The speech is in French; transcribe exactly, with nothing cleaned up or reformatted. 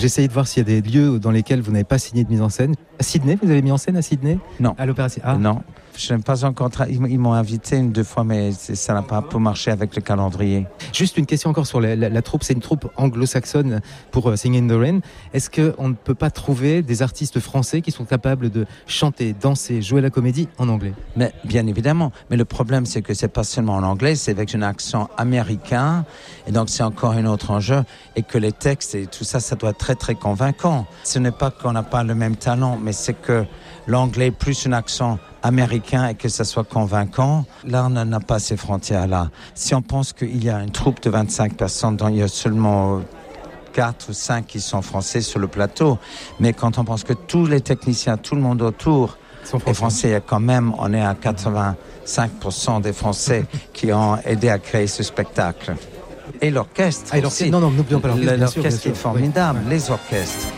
J'essayais de voir s'il y a des lieux dans lesquels vous n'avez pas signé de mise en scène. À Sydney, vous avez mis en scène à Sydney ? Non. À l'Opéra Sydney. Ah. Non. Je n'ai pas encore tra- ils, ils m'ont invité une deux fois, mais ça n'a pas pour marcher avec le calendrier. Juste une question encore sur la, la, la troupe. C'est une troupe anglo-saxonne pour uh, Singing in the Rain. Est-ce qu'on ne peut pas trouver des artistes français qui sont capables de chanter, danser, jouer la comédie en anglais ? Mais bien évidemment. Mais le problème, c'est que c'est pas seulement en anglais, c'est avec un accent américain. Et donc, c'est encore un autre enjeu. Et que les textes et tout ça, ça doit être très, très convaincant. Ce n'est pas qu'on n'a pas le même talent, mais c'est que l'anglais plus un accent américain et que ça soit convaincant, là on n'a pas ces frontières-là. Si on pense qu'il y a une troupe de vingt-cinq personnes dont il y a seulement quatre ou cinq qui sont français sur le plateau, mais quand on pense que tous les techniciens, tout le monde autour sont français, est français, quand même on est à quatre-vingt-cinq pour cent des Français qui ont aidé à créer ce spectacle. Et l'orchestre ah, et aussi. Non, non, n'oublions pas l'orchestre. L'orchestre bien sûr, bien sûr. est formidable, Oui. les orchestres.